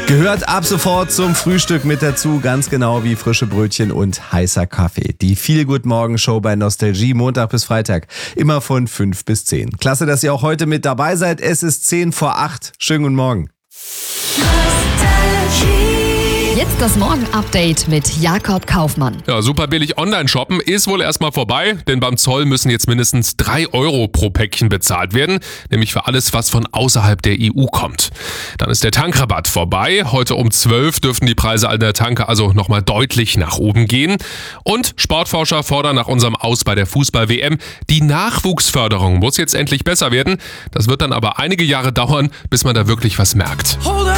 Gehört ab sofort zum Frühstück mit dazu, ganz genau wie frische Brötchen und heißer Kaffee. Die Feel-Good-Morgen-Show bei Nostalgie, Montag bis Freitag, immer von 5 bis 10. Klasse, dass ihr auch heute mit dabei seid. Es ist 10 vor 8. Schönen guten Morgen. Jetzt das Morgen-Update mit Jakob Kaufmann. Ja, super billig Online-Shoppen ist wohl erstmal vorbei, denn beim Zoll müssen jetzt mindestens 3 Euro pro Päckchen bezahlt werden, nämlich für alles, was von außerhalb der EU kommt. Dann ist der Tankrabatt vorbei. Heute um 12 dürften die Preise an der Tanke also nochmal deutlich nach oben gehen. Und Sportforscher fordern nach unserem Aus bei der Fußball-WM, die Nachwuchsförderung muss jetzt endlich besser werden. Das wird dann aber einige Jahre dauern, bis man da wirklich was merkt.